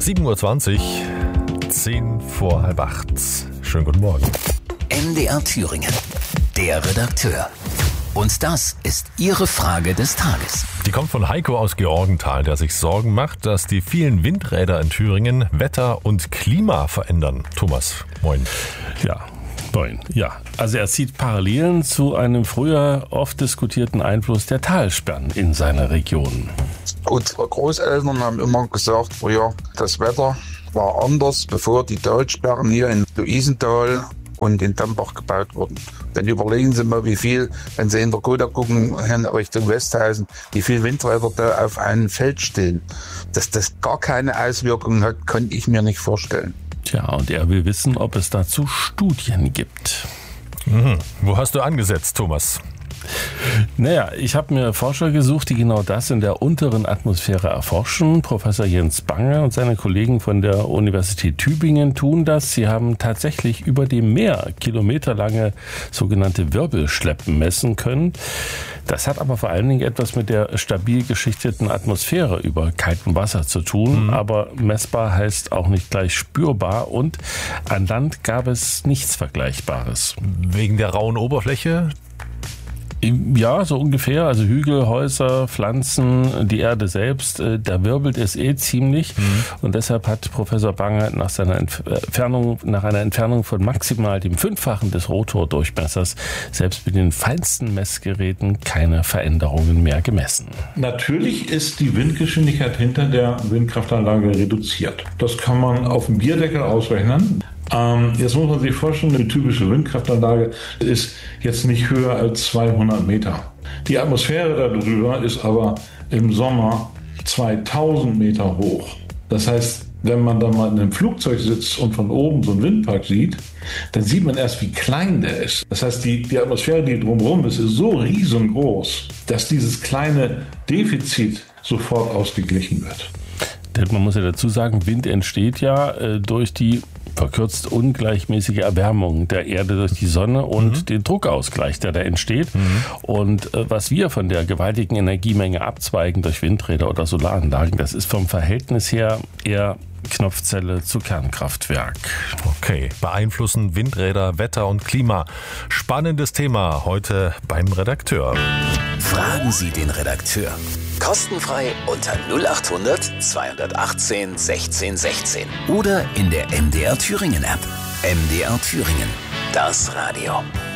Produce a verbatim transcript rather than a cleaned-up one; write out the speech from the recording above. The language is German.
sieben Uhr zwanzig, zehn vor halb acht. Schönen guten Morgen. M D R Thüringen, der Redakteur. Und das ist Ihre Frage des Tages. Die kommt von Heiko aus Georgenthal, der sich Sorgen macht, dass die vielen Windräder in Thüringen Wetter und Klima verändern. Thomas, moin. Ja, moin. Ja, also er sieht Parallelen zu einem früher oft diskutierten Einfluss der Talsperren in seiner Region. Unsere Großeltern haben immer gesagt, früher das Wetter war anders, bevor die Talsperren hier in Luisenthal und in Dambach gebaut wurden. Dann überlegen Sie mal, wie viel, wenn Sie in der Gotha gucken, in Richtung Westhausen, wie viel Windräder da auf einem Feld stehen. Dass das gar keine Auswirkungen hat, konnte ich mir nicht vorstellen. Tja, und er will wissen, ob es dazu Studien gibt. Mhm. Wo hast du angesetzt, Thomas? Naja, ich habe mir Forscher gesucht, die genau das in der unteren Atmosphäre erforschen. Professor Jens Bange und seine Kollegen von der Universität Tübingen tun das. Sie haben tatsächlich über dem Meer kilometerlange sogenannte Wirbelschleppen messen können. Das hat aber vor allen Dingen etwas mit der stabil geschichteten Atmosphäre über kaltem Wasser zu tun. Mhm. Aber messbar heißt auch nicht gleich spürbar. Und an Land gab es nichts Vergleichbares. Wegen der rauen Oberfläche? Ja, so ungefähr. Also Hügel, Häuser, Pflanzen, die Erde selbst, da wirbelt es eh ziemlich. Mhm. Und deshalb hat Professor Bange nach seiner Entfernung, nach einer Entfernung von maximal dem Fünffachen des Rotordurchmessers selbst mit den feinsten Messgeräten keine Veränderungen mehr gemessen. Natürlich ist die Windgeschwindigkeit hinter der Windkraftanlage reduziert. Das kann man auf dem Bierdeckel ausrechnen. Ähm, jetzt muss man sich vorstellen, eine typische Windkraftanlage ist jetzt nicht höher als zweihundert Meter. Die Atmosphäre darüber ist aber im Sommer zweitausend Meter hoch. Das heißt, wenn man dann mal in einem Flugzeug sitzt und von oben so einen Windpark sieht, dann sieht man erst, wie klein der ist. Das heißt, die, die Atmosphäre, die drumherum ist, ist so riesengroß, dass dieses kleine Defizit sofort ausgeglichen wird. Denn man muss ja dazu sagen, Wind entsteht ja äh, durch die verkürzt ungleichmäßige Erwärmung der Erde durch die Sonne und mhm. den Druckausgleich, der da entsteht. Mhm. Und äh, was wir von der gewaltigen Energiemenge abzweigen durch Windräder oder Solaranlagen, das ist vom Verhältnis her eher Knopfzelle zu Kernkraftwerk. Okay, beeinflussen Windräder Wetter und Klima. Spannendes Thema heute beim Redakteur. Fragen Sie den Redakteur. Kostenfrei unter null acht hundert zweihundertachtzehn sechzehn sechzehn oder in der M D R Thüringen App. M D R Thüringen, das Radio.